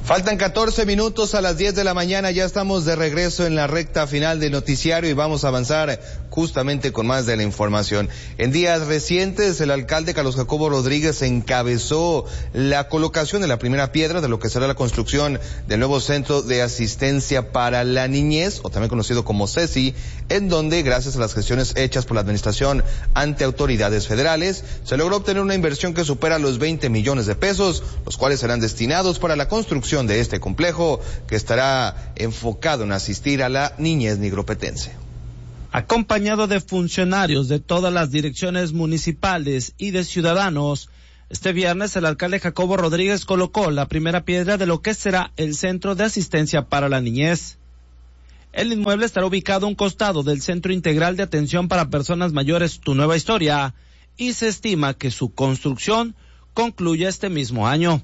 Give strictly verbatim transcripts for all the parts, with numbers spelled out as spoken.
Faltan catorce minutos a las diez de la mañana, ya estamos de regreso en la recta final del noticiario y vamos a avanzar justamente con más de la información. En días recientes, el alcalde Carlos Jacobo Rodríguez encabezó la colocación de la primera piedra de lo que será la construcción del nuevo Centro de Asistencia para la Niñez, o también conocido como CESI, en donde, gracias a las gestiones hechas por la administración ante autoridades federales, se logró obtener una inversión que supera los veinte millones de pesos, los cuales serán destinados para la construcción de este complejo que estará enfocado en asistir a la niñez nigropetense. Acompañado de funcionarios de todas las direcciones municipales y de ciudadanos, este viernes el alcalde Jacobo Rodríguez colocó la primera piedra de lo que será el Centro de Asistencia para la Niñez. El inmueble estará ubicado a un costado del Centro Integral de Atención para Personas Mayores Tu Nueva Historia y se estima que su construcción concluya este mismo año.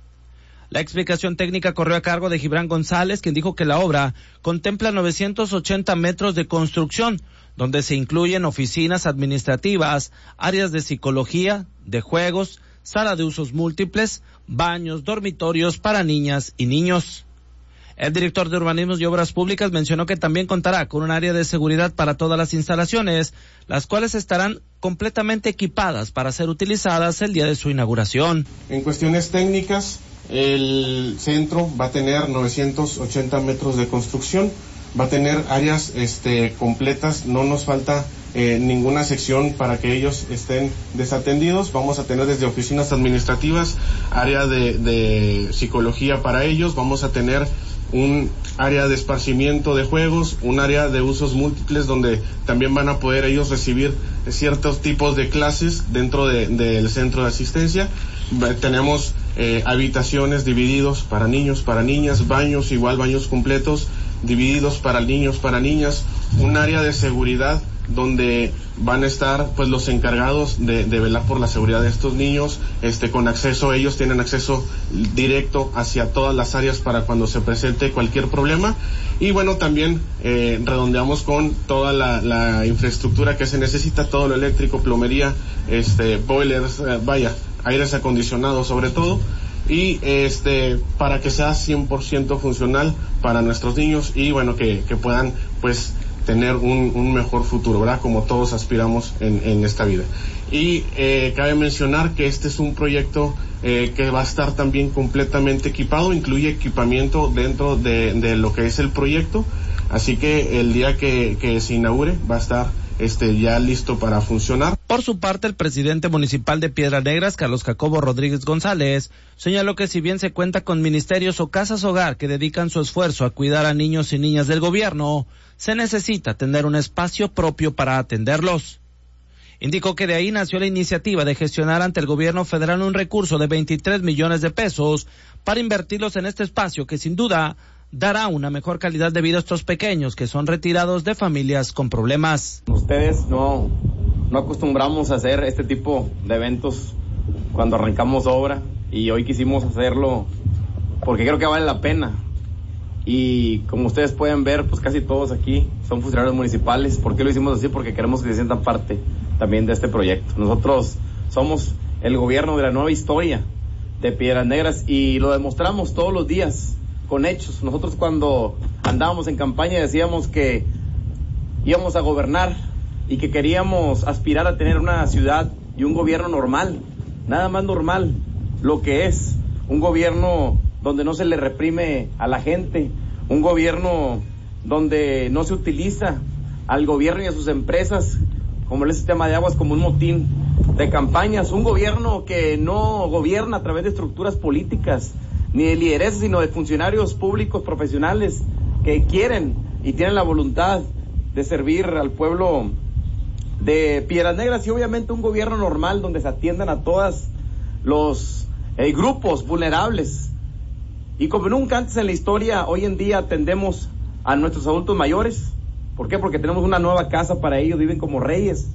La explicación técnica corrió a cargo de Gibran González, quien dijo que la obra contempla novecientos ochenta metros de construcción, donde se incluyen oficinas administrativas, áreas de psicología, de juegos, sala de usos múltiples, baños, dormitorios para niñas y niños. El director de Urbanismo y Obras Públicas mencionó que también contará con un área de seguridad para todas las instalaciones, las cuales estarán completamente equipadas para ser utilizadas el día de su inauguración. En cuestiones técnicas, el centro va a tener novecientos ochenta metros de construcción, va a tener áreas este, completas, no nos falta eh, ninguna sección para que ellos estén desatendidos. Vamos a tener desde oficinas administrativas, área de, de psicología para ellos, vamos a tener un área de esparcimiento de juegos, un área de usos múltiples donde también van a poder ellos recibir ciertos tipos de clases dentro de, del centro de asistencia. Tenemos eh, habitaciones divididos para niños, para niñas, baños, igual baños completos, divididos para niños, para niñas, un área de seguridad donde van a estar pues los encargados de, de velar por la seguridad de estos niños, este con acceso, ellos tienen acceso directo hacia todas las áreas para cuando se presente cualquier problema. Y bueno, también eh, redondeamos con toda la, la infraestructura que se necesita, todo lo eléctrico, plomería, este boilers, eh, vaya, aires acondicionados sobre todo, y este para que sea cien por ciento funcional para nuestros niños y bueno, que, que puedan pues tener un, un mejor futuro, ¿verdad? Como todos aspiramos en, en esta vida. Y eh, cabe mencionar que este es un proyecto eh, que va a estar también completamente equipado, incluye equipamiento dentro de, de lo que es el proyecto, así que el día que, que se inaugure va a estar este ya listo para funcionar. Por su parte, el presidente municipal de Piedras Negras, Carlos Jacobo Rodríguez González, señaló que si bien se cuenta con ministerios o casas hogar que dedican su esfuerzo a cuidar a niños y niñas del gobierno, se necesita tener un espacio propio para atenderlos. Indicó que de ahí nació la iniciativa de gestionar ante el gobierno federal un recurso de veintitrés millones de pesos para invertirlos en este espacio que sin duda dará una mejor calidad de vida a estos pequeños que son retirados de familias con problemas. Ustedes no, no acostumbramos a hacer este tipo de eventos cuando arrancamos obra y hoy quisimos hacerlo porque creo que vale la pena. Y como ustedes pueden ver, pues casi todos aquí son funcionarios municipales. ¿Por qué lo hicimos así? Porque queremos que se sientan parte también de este proyecto. Nosotros somos el gobierno de la nueva historia de Piedras Negras y lo demostramos todos los días con hechos. Nosotros cuando andábamos en campaña decíamos que íbamos a gobernar y que queríamos aspirar a tener una ciudad y un gobierno normal, nada más normal, lo que es un gobierno donde no se le reprime a la gente, un gobierno donde no se utiliza al gobierno y a sus empresas como el sistema de aguas como un motín de campañas, un gobierno que no gobierna a través de estructuras políticas ni de lideresas, sino de funcionarios públicos profesionales que quieren y tienen la voluntad de servir al pueblo de Piedras Negras y obviamente un gobierno normal donde se atiendan a todos los eh, grupos vulnerables. Y como nunca antes en la historia, hoy en día atendemos a nuestros adultos mayores. ¿Por qué? Porque tenemos una nueva casa para ellos, viven como reyes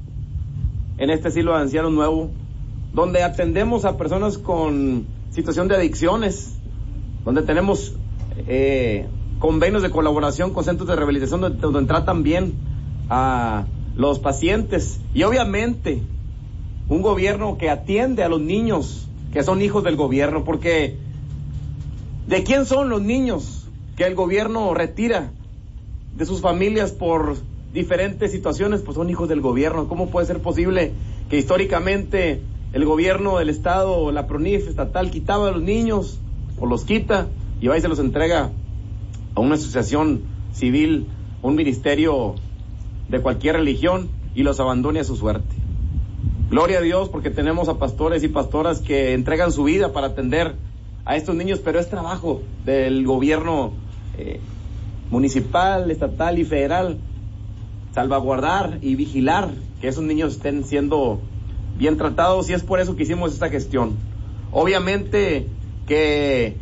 en este asilo de ancianos nuevo, donde atendemos a personas con situación de adicciones, donde tenemos eh, convenios de colaboración con centros de rehabilitación donde, donde tratan bien a los pacientes y obviamente un gobierno que atiende a los niños que son hijos del gobierno, porque ¿De quién son los niños que el gobierno retira de sus familias por diferentes situaciones? Pues son hijos del gobierno. ¿Cómo puede ser posible que históricamente el gobierno del estado, la PRONIF estatal, quitaba a los niños o los quita y va y se los entrega a una asociación civil, un ministerio de cualquier religión y los abandone a su suerte? Gloria a Dios porque tenemos a pastores y pastoras que entregan su vida para atender a estos niños, pero es trabajo del gobierno eh, municipal, estatal y federal salvaguardar y vigilar que esos niños estén siendo bien tratados, y es por eso que hicimos esta gestión. Obviamente que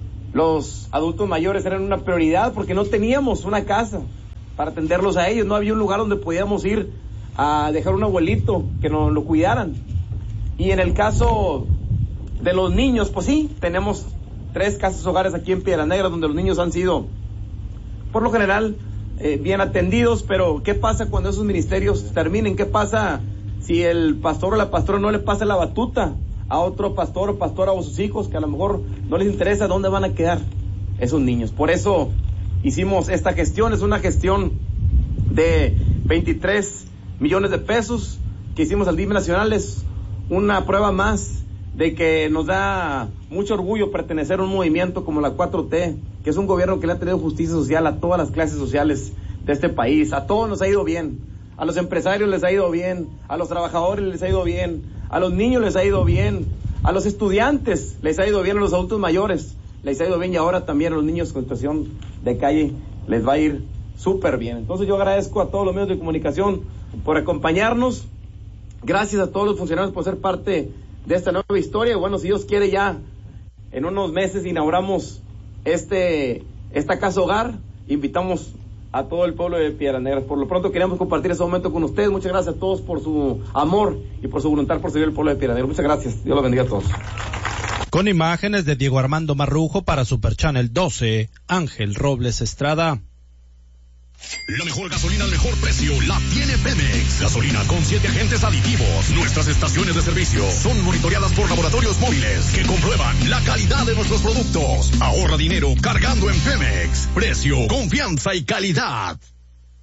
los adultos mayores eran una prioridad porque no teníamos una casa para atenderlos a ellos, no había un lugar donde podíamos ir a dejar un abuelito que nos lo cuidaran. Y en el caso de los niños, pues sí, tenemos tres casas hogares aquí en Piedras Negras donde los niños han sido, por lo general, eh, bien atendidos, pero ¿qué pasa cuando esos ministerios terminen? ¿Qué pasa si el pastor o la pastora no le pasa la batuta a otro pastor o pastora o a sus hijos, que a lo mejor no les interesa dónde van a quedar esos niños? Por eso hicimos esta gestión, es una gestión de veintitrés millones de pesos que hicimos al D I F nacional, es una prueba más de que nos da mucho orgullo pertenecer a un movimiento como la cuatro T, que es un gobierno que le ha tenido justicia social a todas las clases sociales de este país. A todos nos ha ido bien, a los empresarios les ha ido bien, a los trabajadores les ha ido bien, a los niños les ha ido bien, a los estudiantes les ha ido bien, a los adultos mayores les ha ido bien, y ahora también a los niños con situación de calle les va a ir súper bien. Entonces yo agradezco a todos los medios de comunicación por acompañarnos, gracias a todos los funcionarios por ser parte de esta nueva historia, y bueno, si Dios quiere ya en unos meses inauguramos este esta casa hogar, invitamos a todo el pueblo de Piedras Negras. Por lo pronto queríamos compartir ese momento con ustedes. Muchas gracias a todos por su amor y por su voluntad por servir al pueblo de Piedras Negras. Muchas gracias, Dios los bendiga a todos. Con imágenes de Diego Armando Marrujo para Super Channel doce, Ángel Robles Estrada. La mejor gasolina al mejor precio la tiene Pemex. Gasolina con siete agentes aditivos. Nuestras estaciones de servicio son monitoreadas por laboratorios móviles que comprueban la calidad de nuestros productos. Ahorra dinero cargando en Pemex. Precio, confianza y calidad.